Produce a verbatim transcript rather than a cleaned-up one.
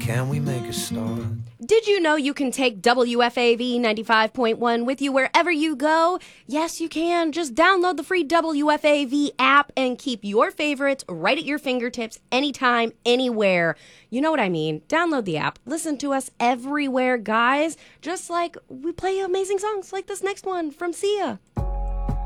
can we make a start? Did you know you can take W F A V ninety-five point one with you wherever you go? Yes, you can. Just download the free W F A V app and keep your favorites right at your fingertips anytime, anywhere. You know what I mean. Download the app. Listen to us everywhere, guys. Just like we play amazing songs like this next one from Sia.